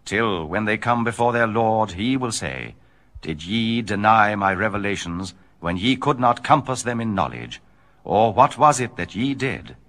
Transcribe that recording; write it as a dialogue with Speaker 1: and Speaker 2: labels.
Speaker 1: till, when they come before their Lord, he will say, Did ye deny my revelations, when ye could not compass them in knowledge? Or what was it that ye did?